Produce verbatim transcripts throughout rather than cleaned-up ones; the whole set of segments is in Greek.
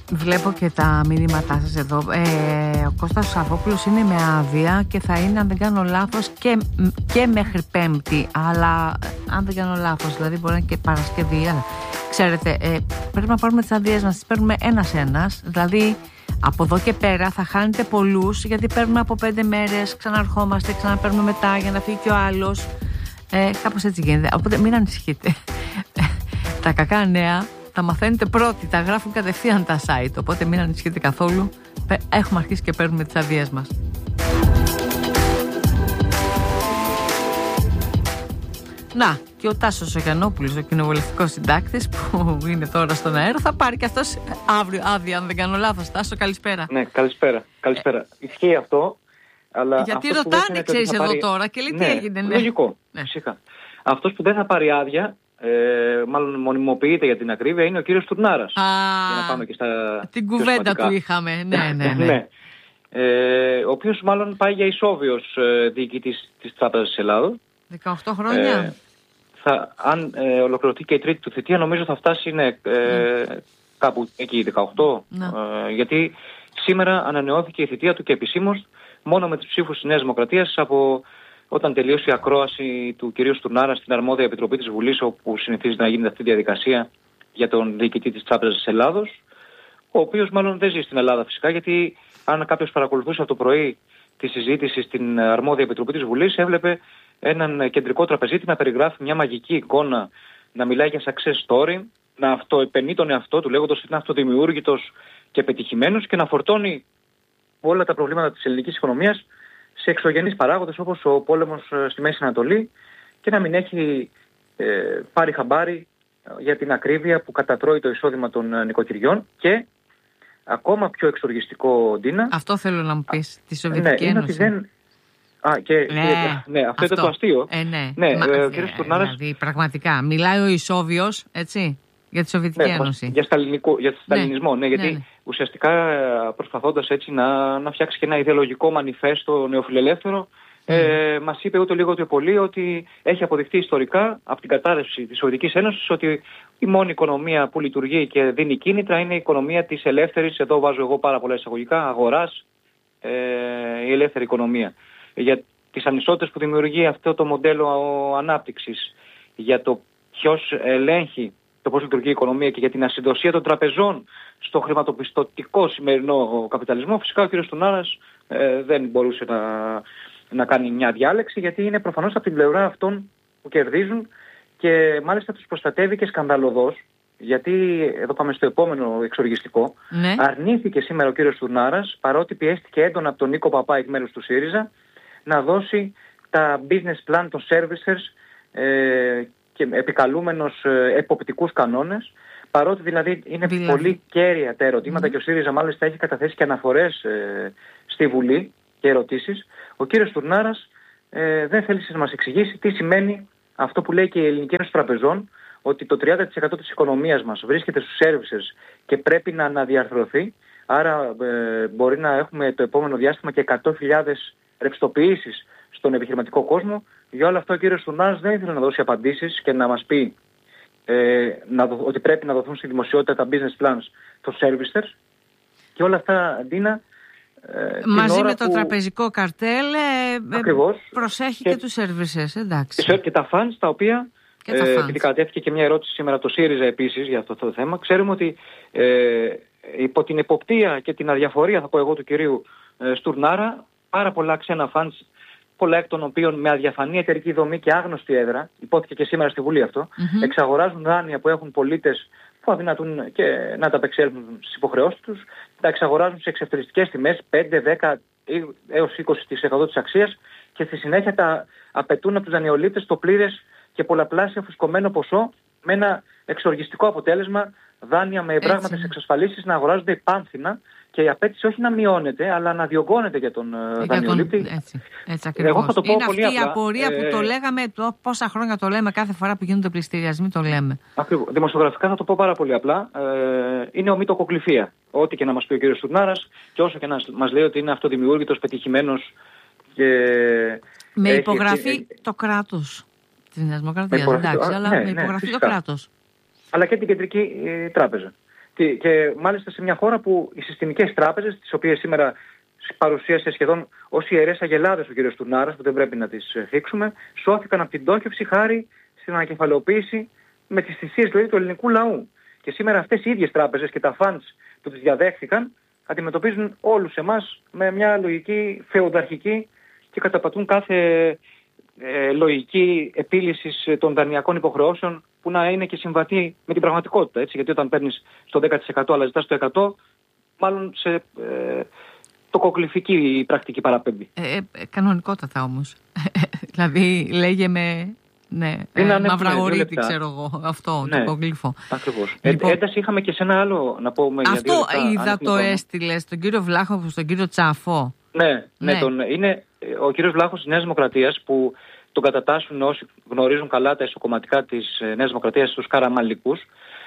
Βλέπω και τα μηνύματά σας εδώ. Ε, ο Κώστας Σαββόπουλος είναι με άδεια και θα είναι, αν δεν κάνω λάθος, και, και μέχρι Πέμπτη. Αλλά αν δεν κάνω λάθος, δηλαδή μπορεί να είναι και Παρασκευή. Αλλά, ξέρετε, ε, πρέπει να πάρουμε τις άδειες μας, τις παίρνουμε ένας-ένας. Δηλαδή, από εδώ και πέρα θα χάνετε πολλούς, γιατί παίρνουμε από πέντε μέρες, ξαναρχόμαστε, ξαναπαίρνουμε μετά για να φύγει και ο άλλος. Ε, κάπως έτσι γίνεται. Οπότε μην ανησυχείτε. Τα κακά νέα τα μαθαίνετε πρώτοι, τα γράφουν κατευθείαν τα site. Οπότε μην ανησυχείτε καθόλου. Έχουμε αρχίσει και παίρνουμε τις αδείες μας. Να, και ο Τάσος ο Γιαννόπουλος, ο κοινοβουλευτικός συντάκτης που είναι τώρα στον αέρα, θα πάρει και αυτός αύριο άδεια, αν δεν κάνω λάθος. Τάσο, καλησπέρα. Ναι, καλησπέρα. καλησπέρα. Ε, Ισχύει αυτό. Αλλά γιατί ρωτάνε, ξέρεις, εδώ πάρει... τώρα και λέει, ναι, τι έγινε. Ναι, λογικό. Ναι. Φυσικά. Αυτός που δεν θα πάρει άδεια, ε, μάλλον μονιμοποιείται για την ακρίβεια, είναι ο κύριος Τουρνάρας. Α, για να πάμε και στα την κουβέντα του είχαμε. Ναι, ναι, ναι. ναι. Ε, ο οποίος μάλλον πάει για ισόβιος ε, διοικητής της Τράπεζας της Ελλάδος. δεκαοκτώ χρόνια. Ε, θα, αν ε, ολοκληρωθεί και η τρίτη του θητεία, νομίζω θα φτάσει ναι, ε, mm. κάπου εκεί δεκαοκτώ. Mm. Ε, γιατί σήμερα ανανεώθηκε η θητεία του και επισήμως μόνο με τις ψήφους της Νέας Δημοκρατίας από όταν τελείωσε η ακρόαση του κυρίου Στουρνάρα στην αρμόδια επιτροπή της Βουλής, όπου συνηθίζει να γίνεται αυτή η διαδικασία για τον διοικητή της Τράπεζας της Ελλάδος, ο οποίος μάλλον δεν ζει στην Ελλάδα φυσικά, γιατί αν κάποιος παρακολουθούσε από το πρωί τη συζήτηση στην αρμόδια επιτροπή της Βουλής, έβλεπε έναν κεντρικό τραπεζίτη να περιγράφει μια μαγική εικόνα, να μιλάει για success story, να αυτοεπαινεί τον εαυτό του λέγοντας ότι είναι αυτοδημιούργητος και πετυχημένος και να φορτώνει όλα τα προβλήματα της ελληνικής οικονομίας σε εξωγενείς παράγοντες όπως ο πόλεμος στη Μέση Ανατολή και να μην έχει ε, πάρει χαμπάρι για την ακρίβεια που κατατρώει το εισόδημα των νοικοκυριών και ακόμα πιο εξοργιστικό, Ντίνα. Αυτό θέλω να μου πεις, τη Σοβιετική ναι, Ένωση. Δεν... Α, και, ναι, και, ναι, αυτό, αυτό ήταν το αστείο. Ε, ναι, ναι Μα, ε, ο κύριος Τουρνάρας... Δηλαδή, πραγματικά, μιλάει ο Ισόβιος, έτσι, για τη Σοβιετική ναι, Ένωση. Για, σταλινικό, για σταλινισμό, ναι, ναι, γιατί ναι, ναι. ουσιαστικά προσπαθώντας έτσι να, να φτιάξει και ένα ιδεολογικό μανιφέστο νεοφιλελεύθερο, mm. ε, μας είπε ούτε λίγο ούτε πολύ ότι έχει αποδειχθεί ιστορικά από την κατάρρευση της Σοβιετικής Ένωσης ότι η μόνη οικονομία που λειτουργεί και δίνει κίνητρα είναι η οικονομία της ελεύθερης, εδώ βάζω εγώ πάρα πολλά εισαγωγικά, αγοράς, ε, η ελεύθερη οικονομία. Για τις ανισότητες που δημιουργεί αυτό το μοντέλο ανάπτυξης, για το ποιος ελέγχει το πώς λειτουργεί η οικονομία και για την ασυντοσία των τραπεζών στο χρηματοπιστωτικό σημερινό καπιταλισμό, φυσικά ο κ. Τουρνάρας ε, δεν μπορούσε να, να κάνει μια διάλεξη, γιατί είναι προφανώς από την πλευρά αυτών που κερδίζουν και μάλιστα τους προστατεύει και σκανδαλωδώς, γιατί εδώ πάμε στο επόμενο εξοργιστικό. Ναι. Αρνήθηκε σήμερα ο κ. Τουρνάρας, παρότι πιέστηκε έντονα από τον Νίκο Παπά εκ μέρους του ΣΥΡΙΖΑ, να δώσει τα business plan των servicers ε, και επικαλούμενος ε, εποπτικούς κανόνες, παρότι δηλαδή είναι δηλαδή. πολύ κέρια τα ερωτήματα mm. και ο ΣΥΡΙΖΑ μάλιστα έχει καταθέσει και αναφορές ε, στη Βουλή και ερωτήσεις. Ο κύριος Τουρνάρας ε, δεν θέλει να μας εξηγήσει τι σημαίνει αυτό που λέει και η Ελληνική Ένωση Τραπεζών, ότι το τριάντα τοις εκατό της οικονομίας μας βρίσκεται στους services και πρέπει να αναδιαρθρωθεί, άρα ε, μπορεί να έχουμε το επόμενο διάστημα και εκατό χιλιάδες ρευστοποιήσεις στον επιχειρηματικό κόσμο. Για όλα αυτά ο κύριος Τουρνάρας δεν ήθελε να δώσει απαντήσεις και να μας πει ε, να δο, ότι πρέπει να δοθούν στη δημοσιότητα τα business plans των servicers και όλα αυτά, Ντίνα, ε, μαζί με το που... τραπεζικό καρτέλ ε, Ακριβώς. προσέχει και, και τους servicers, εντάξει. Και τα funds τα οποία, ε, επειδή κατατέθηκε και μια ερώτηση σήμερα από το ΣΥΡΙΖΑ επίσης για αυτό το θέμα, ξέρουμε ότι ε, υπό την εποπτεία και την αδιαφορία, θα πω εγώ, του κυρίου ε, Στουρνάρα, πάρα πολλά ξένα funds, πολλά εκ των οποίων με αδιαφανή εταιρική δομή και άγνωστη έδρα, υπόθηκε και σήμερα στη Βουλή αυτό, mm-hmm. εξαγοράζουν δάνεια που έχουν πολίτες που αδυνατούν και να τα απεξέλθουν στις υποχρεώσεις τους, τα εξαγοράζουν σε εξευτελιστικές τιμές πέντε, δέκα έως είκοσι τοις εκατό της αξίας και στη συνέχεια τα απαιτούν από τους δανειολήπτες το πλήρες και πολλαπλάσια φουσκωμένο ποσό με ένα εξοργιστικό αποτέλεσμα, δάνεια με πράγματες εξασφαλίσεις να αγοράζονται υπάνθυνα και η απέτηση όχι να μειώνεται, αλλά να διωγγώνεται για τον για δανειολήπτη. Τον... Έτσι, έτσι ακριβώς. Εγώ θα το πω είναι πολύ αυτή απλά. η απορία ε... που το λέγαμε, το, πόσα χρόνια το λέμε, κάθε φορά που γίνονται πληστηριασμοί το λέμε. Ακριβώς. Δημοσιογραφικά θα το πω πάρα πολύ απλά. Ε, είναι ομητοκοκληφία. Ό,τι και να μας πει ο κ. Τουρνάρας και όσο και να μας λέει ότι είναι αυτοδημιούργητος, πετυχημένος και... Με έχει... υπογραφή ε... το κράτος της Νέας Δημοκρατίας, εντάξει, α, αλλά ναι, με υπογραφή ναι, το κράτος. Αλλά και την Κεντρική ε, Τράπεζα Και, και μάλιστα σε μια χώρα που οι συστημικές τράπεζες, τις οποίες σήμερα παρουσίασε σχεδόν ως ιερές αγελάδες ο κ. Τουρνάρας, που δεν πρέπει να τις θίξουμε, σώθηκαν από την πτώχευση χάρη στην ανακεφαλαιοποίηση με τις θυσίες δηλαδή του ελληνικού λαού. Και σήμερα αυτές οι ίδιες τράπεζες και τα funds που τις διαδέχθηκαν αντιμετωπίζουν όλους εμάς με μια λογική φεουδαρχική και καταπατούν κάθε ε, λογική επίλυσης των δανειακών υποχρεώσεων που να είναι και συμβατή με την πραγματικότητα. Έτσι, γιατί όταν παίρνεις στο δέκα τοις εκατό αλλά ζητάς το εκατό τοις εκατό, μάλλον σε ε, τοκοκληφική η πρακτική παραπέμπει. Ε, ε, κανονικότατα όμως. Δηλαδή λέγε με... Ναι, ε, μαυραγωρίτη ξέρω εγώ, αυτό, ναι, το γλύφο. Ακριβώς. Λοιπόν, ε, ένταση είχαμε και σε ένα άλλο, να πούμε... Αυτό είδα το έστειλε στον κύριο Βλάχο, στον κύριο Τσάφο. Ναι, ναι. ναι τον, είναι ο κύριος Βλάχος της Νέας Δημοκρατίας που τον κατατάσσουν όσοι γνωρίζουν καλά τα ισοκομματικά της Νέας Δημοκρατίας στους καραμαλικούς.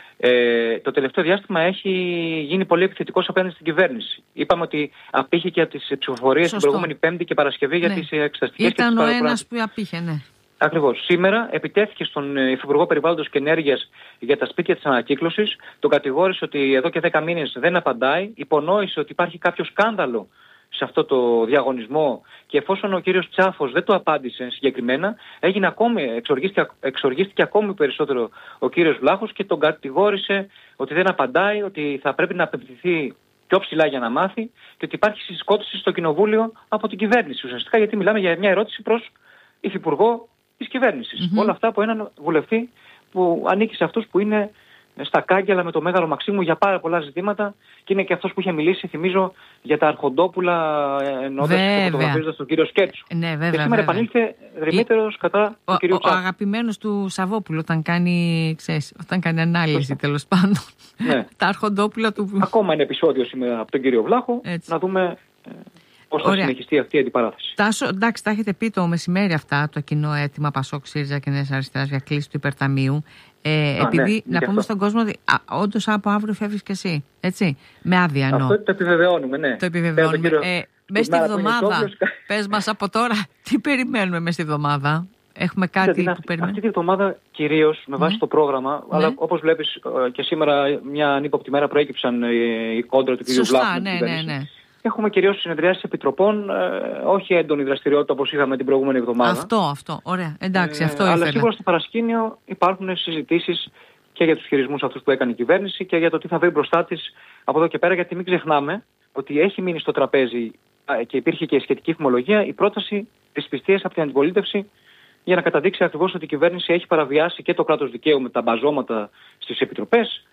Ε, το τελευταίο διάστημα έχει γίνει πολύ επιθετικός απέναντι στην κυβέρνηση. Είπαμε ότι απήχε και από τις ψηφοφορίες την προηγούμενη Πέμπτη και Παρασκευή, ναι, για τις εξεταστικές. Ήταν και ο ένας που απήχε, ναι. Ακριβώς. Σήμερα επιτέθηκε στον Υφυπουργό Περιβάλλοντος και Ενέργειας για τα σπίτια της ανακύκλωσης. Τον κατηγόρησε ότι εδώ και δέκα μήνες δεν απαντάει. Υπονόησε ότι υπάρχει κάποιο σκάνδαλο σε αυτό το διαγωνισμό και εφόσον ο κύριος Τσάφος δεν το απάντησε συγκεκριμένα, έγινε ακόμη, εξοργίστηκε, εξοργίστηκε ακόμη περισσότερο ο κύριος Βλάχος και τον κατηγόρησε ότι δεν απαντάει, ότι θα πρέπει να απευθυνθεί πιο ψηλά για να μάθει και ότι υπάρχει συσκότηση στο κοινοβούλιο από την κυβέρνηση. Ουσιαστικά γιατί μιλάμε για μια ερώτηση προς υφυπουργό της κυβέρνησης. Mm-hmm. Όλα αυτά από έναν βουλευτή που ανήκει σε αυτούς που είναι στα κάγκελα με το Μέγαρο Μαξίμου για πάρα πολλά ζητήματα και είναι και αυτός που είχε μιλήσει, θυμίζω, για τα αρχοντόπουλα εννοώντας και φωτογραφίζοντας τον κύριο Σκέτσου. Ναι, βέβαια, και σήμερα βέβαια. επανήλθε δρυμύτερος κατά ο, του κυρίου Τσάφου. Ο αγαπημένος του Σαββόπουλου όταν κάνει, ξέρεις, όταν κάνει ανάλυση τέλος πάντων. Ναι. Τα αρχοντόπουλα του... Ακόμα ένα επεισόδιο σήμερα από τον κύριο Βλάχο. Έτσι. Να δούμε... Πώς θα Ωραία. συνεχιστεί αυτή η αντιπαράθεση. Τάσο, εντάξει, τα έχετε πει το μεσημέρι αυτά, το κοινό αίτημα Πασόκ, ΣΥΡΙΖΑ και Νέας Αριστεράς για κλείσει του υπερταμείου. Ε, Α, επειδή ναι, να πούμε αυτό. Στον κόσμο ότι όντως από αύριο φεύγεις και εσύ. Έτσι. Με άδεια εννοώ. Αυτό το επιβεβαιώνουμε, ναι. Το επιβεβαιώνουμε. Ε, μέσα στη εβδομάδα, πες μας από τώρα, τι περιμένουμε μέσα στη εβδομάδα. Έχουμε κάτι δηλαδή, που αυτή, περιμένουμε. Αυτή τη εβδομάδα κυρίως με βάση ναι. το πρόγραμμα, ναι. αλλά όπως βλέπεις και σήμερα μια ανύποπτη μέρα προέκυψαν οι κόντρα του κ. Βλάχου. Ναι, ναι, ναι. Έχουμε κυρίως συνεδριάσεις επιτροπών, ε, όχι έντονη δραστηριότητα όπως είχαμε την προηγούμενη εβδομάδα. Αυτό, αυτό. Ωραία. Εντάξει, ε, αυτό ήθελα. Αλλά ήθελα. σίγουρα στο παρασκήνιο υπάρχουν συζητήσεις και για τους χειρισμούς αυτούς που έκανε η κυβέρνηση και για το τι θα βρει μπροστά της από εδώ και πέρα. Γιατί μην ξεχνάμε ότι έχει μείνει στο τραπέζι και υπήρχε και σχετική φημολογία η πρόταση της πιστείας από την αντιπολίτευση για να καταδείξει ακριβώς ότι η κυβέρνηση έχει παραβιάσει και το κράτος δικαίου με τα μπαζώματα στις επιτροπές.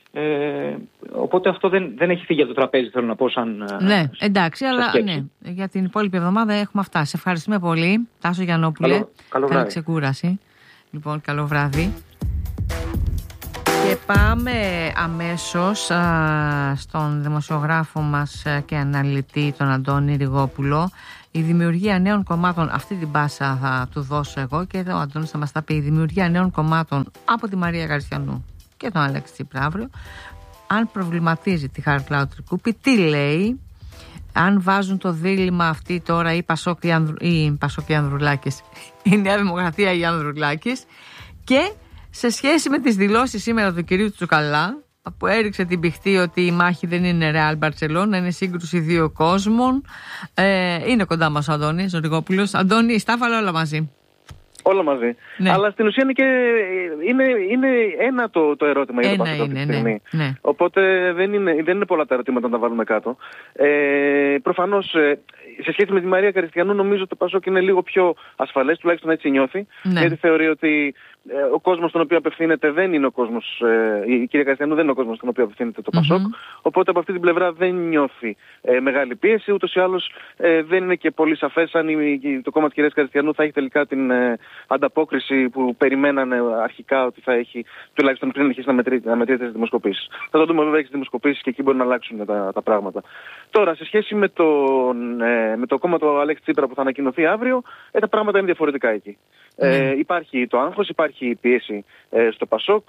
Ε, οπότε αυτό δεν, δεν έχει φύγει από το τραπέζι, θέλω να πω, σαν. Ναι, εντάξει, αλλά ναι, για την υπόλοιπη εβδομάδα έχουμε αυτά. Σε ευχαριστούμε πολύ, Τάσο Γιαννόπουλε. Καλό, καλό βράδυ. Καλή ξεκούραση. Λοιπόν, καλό βράδυ. Και πάμε αμέσως α, στον δημοσιογράφο μας και αναλυτή, τον Αντώνη Ριγόπουλο. Η δημιουργία νέων κομμάτων, αυτή την πάσα θα του δώσω εγώ και εδώ ο Αντώνης θα μας τα πει. Η δημιουργία νέων κομμάτων από τη Μαρία Γαριστιανού και τον Αλέξη Τσίπρα αύριο, αν προβληματίζει τη Χαρκλάου Τρικούπη, τι λέει, αν βάζουν το δίλημμα αυτή τώρα η Πασόκ ή Ανδρου, Ανδρουλάκης, η Νέα Δημοκρατία ή Ανδρουλάκης, και σε σχέση με τις δηλώσεις σήμερα του κυρίου Τσουκαλά, που έριξε την πηχτή ότι η μάχη δεν είναι Ρεάλ Μπαρτσελόνα, είναι σύγκρουση δύο κόσμων. Ε, είναι κοντά μας ο Αντώνης ο Ριγόπουλος. Αντώνη, στάφαλα όλα μαζί. Όλα μαζί. Ναι. Αλλά στην ουσία είναι, και, είναι, είναι ένα το, το ερώτημα για το Πασόκ αυτή τη στιγμή. Ναι, ναι. Οπότε δεν είναι, δεν είναι πολλά τα ερωτήματα να τα βάλουμε κάτω. Ε, προφανώς, σε σχέση με τη Μαρία Γαριστιανού, νομίζω ότι το Πασόκ είναι λίγο πιο ασφαλές, τουλάχιστον έτσι νιώθει. Ναι. Γιατί θεωρεί ότι ε, ο κόσμος στον οποίο απευθύνεται δεν είναι ο κόσμος, ε, η κυρία Γαριστιανού δεν είναι ο κόσμος στον οποίο απευθύνεται το Πασόκ. Mm-hmm. Οπότε από αυτή την πλευρά δεν νιώθει ε, μεγάλη πίεση. Ούτως ή άλλως ε, δεν είναι και πολύ σαφές αν η, το κόμμα της κυρίας Γαριστιανού θα έχει τελικά την ε, ανταπόκριση που περιμένανε αρχικά ότι θα έχει, τουλάχιστον πριν αρχίσει να μετρείται, να μετρείται τις δημοσκοπήσεις. Θα το δούμε βέβαια στις δημοσκοπήσεις και εκεί μπορεί να αλλάξουν τα, τα πράγματα. Τώρα, σε σχέση με, τον, ε, με το κόμμα του Αλέξη Τσίπρα που θα ανακοινωθεί αύριο, ε, τα πράγματα είναι διαφορετικά εκεί. Mm. Ε, υπάρχει το άγχος, υπάρχει υπάρχει πίεση ε, στο Πασόκ.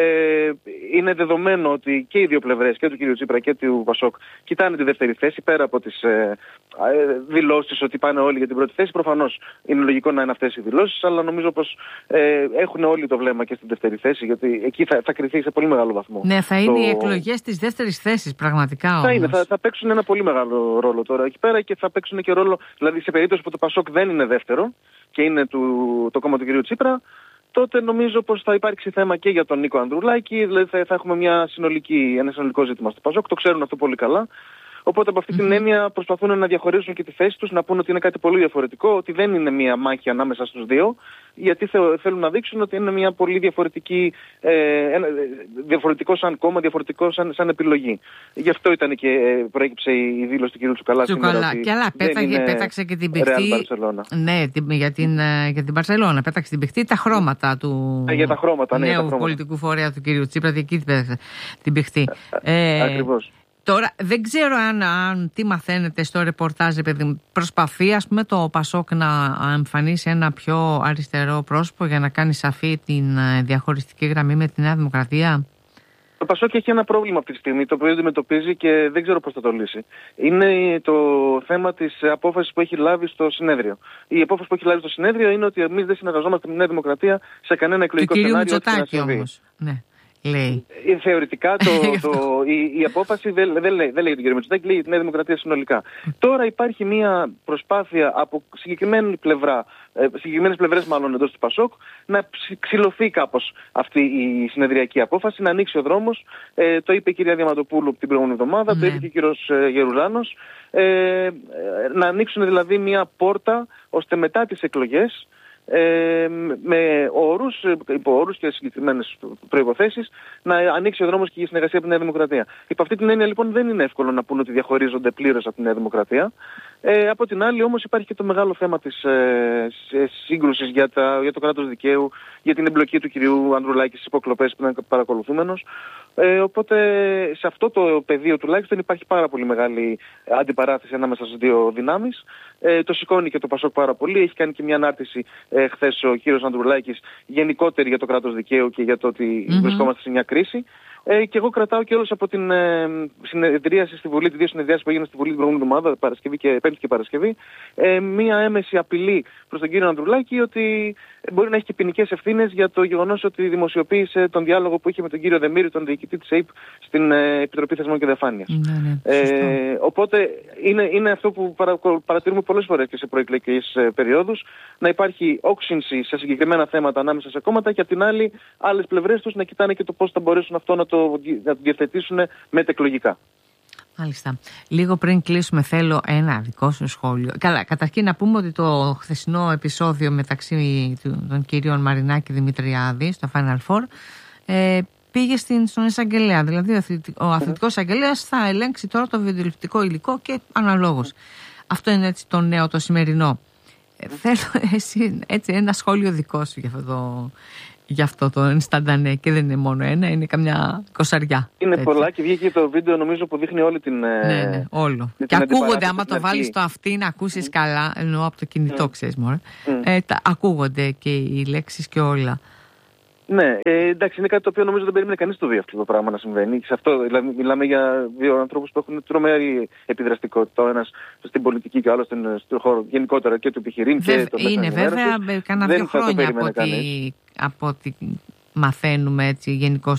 Ε, είναι δεδομένο ότι και οι δύο πλευρές, και του κ. Τσίπρα και του Πασόκ, κοιτάνε τη δεύτερη θέση πέρα από τις ε, ε, δηλώσεις ότι πάνε όλοι για την πρώτη θέση. Προφανώς είναι λογικό να είναι αυτές οι δηλώσεις, αλλά νομίζω πως ε, έχουν όλοι το βλέμμα και στην δεύτερη θέση, γιατί εκεί θα, θα κριθεί σε πολύ μεγάλο βαθμό. Ναι, θα είναι το... οι εκλογές της δεύτερης θέσης, πραγματικά όμως. Θα είναι, θα, θα παίξουν ένα πολύ μεγάλο ρόλο τώρα εκεί πέρα και θα παίξουν και ρόλο, δηλαδή σε περίπτωση που το Πασόκ δεν είναι δεύτερο και είναι του, το κόμμα του κ. Τσίπρα, τότε νομίζω πως θα υπάρξει θέμα και για τον Νίκο Ανδρουλάκη, δηλαδή θα, θα έχουμε μια συνολική, ένα συνολικό ζήτημα στο Πασόκ, το ξέρουν αυτό πολύ καλά. Οπότε από αυτή την έννοια προσπαθούν να διαχωρίσουν και τη θέση τους, να πούνε ότι είναι κάτι πολύ διαφορετικό, ότι δεν είναι μια μάχη ανάμεσα στους δύο, γιατί θέλουν να δείξουν ότι είναι μια πολύ διαφορετική, ε, διαφορετικό σαν κόμμα, διαφορετικό σαν, σαν επιλογή. Γι' αυτό ήταν και προέκυψε η δήλωση του κ. Τσουκαλά. Τσουκαλά. Και άλλα, πέταγε, πέταξε και την παιχτή. Ναι, για την, για την Μπαρσελόνα. Πέταξε την παιχτή τα χρώματα του ε, για τα χρώματα, ναι, νέου τα χρώματα. πολιτικού φορέα του κ. Τσίπρα. Και εκεί πέταξε την παιχτή. Ε, Ακριβώς. Τώρα δεν ξέρω αν, αν τι μαθαίνετε στο ρεπορτάζ, παιδί. Προσπαθεί ας πούμε το Πασόκ να εμφανίσει ένα πιο αριστερό πρόσωπο για να κάνει σαφή την διαχωριστική γραμμή με τη Νέα Δημοκρατία. Το Πασόκ έχει ένα πρόβλημα αυτή τη στιγμή, το οποίο αντιμετωπίζει και δεν ξέρω πώς θα το λύσει. Είναι το θέμα της απόφασης που έχει λάβει στο συνέδριο. Η απόφαση που έχει λάβει στο συνέδριο είναι ότι εμείς δεν συνεργαζόμαστε με τη Νέα Δημοκρατία σε κανένα εκλογικό του σενάριο. Του κυρίου Μητσοτάκη όμως. Ναι. Λέει. Θεωρητικά το, το, η, η απόφαση δεν, δεν, λέει, δεν λέει τον κύριο Μητσοτάκη, λέει τη Νέα Δημοκρατία συνολικά. Τώρα υπάρχει μια προσπάθεια από συγκεκριμένη πλευρά, συγκεκριμένες πλευρές μάλλον εντός του Πασόκ, να ξυλωθεί κάπως αυτή η συνεδριακή απόφαση, να ανοίξει ο δρόμος. Ε, το είπε η κυρία Διαμαντοπούλου την προηγούμενη εβδομάδα, ναι. Το είπε και ο κύριος Γερουλάνος. Ε, να ανοίξουν δηλαδή μια πόρτα ώστε μετά τις εκλογές, Ε, με όρους, υπό όρους και συγκεκριμένες προϋποθέσεις, να ανοίξει ο δρόμος και η συνεργασία από τη Νέα Δημοκρατία. Υπό αυτή την έννοια λοιπόν δεν είναι εύκολο να πούνε ότι διαχωρίζονται πλήρως από τη Νέα Δημοκρατία. Ε, από την άλλη όμως υπάρχει και το μεγάλο θέμα της ε, σύγκρουσης για, τα, για το κράτος δικαίου, για την εμπλοκή του κυρίου Ανδρουλάκη στις υποκλοπές που είναι παρακολουθούμενος. Ε, οπότε σε αυτό το πεδίο τουλάχιστον υπάρχει πάρα πολύ μεγάλη αντιπαράθεση ανάμεσα στις δύο δυνάμεις. Ε, το σηκώνει και το Πασόκ πάρα πολύ. Έχει κάνει και μια ανάρτηση ε, χθες ο κύριος Ανδρουλάκης γενικότερη για το κράτος δικαίου και για το ότι mm-hmm. βρισκόμαστε σε μια κρίση. Ε, και εγώ κρατάω και όλους από την ε, συνεδρίαση στη Βουλή, τις δύο συνεδριάσεις που έγιναν στη Βουλή την προηγούμενη εβδομάδα, Παρασκευή και Πέμπτη και Παρασκευή, ε, μία έμεση απειλή προς τον κύριο Ανδρουλάκη ότι μπορεί να έχει και ποινικές ευθύνες για το γεγονός ότι δημοσιοποίησε τον διάλογο που είχε με τον κύριο Δεμήρη, τον διοικητή της ΕΙΠ, στην ε, Επιτροπή Θεσμών και Διαφάνειας. Ναι, ναι, ε, οπότε είναι, είναι αυτό που παρα, παρατηρούμε πολλές φορές και σε προεκλογικές ε, περιόδους, να υπάρχει όξυνση σε συγκεκριμένα θέματα ανάμεσα σε κόμματα και απ' την άλλη άλλες πλευρές τους να κοιτάνε και το πώς θα μπορέσουν αυτό να το να το διευθετήσουν μετεκλογικά. Μάλιστα. Λίγο πριν κλείσουμε θέλω ένα δικό σου σχόλιο. Καλά, καταρχήν να πούμε ότι το χθεσινό επεισόδιο μεταξύ των κυρίων Μαρινάκη Δημητριάδη στο Final Four ε, πήγε στην, στον εισαγγελέα. Δηλαδή ο αθλητικός εισαγγελέας θα ελέγξει τώρα το βιντεοληπτικό υλικό και αναλόγως. Αυτό είναι έτσι το νέο, το σημερινό. Ε, θέλω εσύ, έτσι, ένα σχόλιο δικό σου για αυτό το... Γι' αυτό το инстαντανέ και δεν είναι μόνο ένα, είναι καμιά κοσαριά. Είναι έτσι. Πολλά και βγήκε το βίντεο νομίζω που δείχνει όλη την... Ναι, ναι, όλο. Και ακούγονται, άμα το βάλεις στο αυτί να ακούσεις mm. καλά, εννοώ από το κινητό, mm. ξέρεις μωρέ, mm. ε, τα, ακούγονται και οι λέξεις και όλα. Ναι, ε, εντάξει, είναι κάτι το οποίο νομίζω δεν περίμενε κανείς το δει αυτό το πράγμα να συμβαίνει. Σε αυτό, δηλαδή, μιλάμε για δύο ανθρώπους που έχουν τρομερή επιδραστικότητα. Ο ένας στην πολιτική και ο άλλος στον χώρο γενικότερα και του επιχειρήν και το μέσα είναι βέβαια, κάνα δύο χρόνια από ό,τι, από ό,τι μαθαίνουμε έτσι γενικώς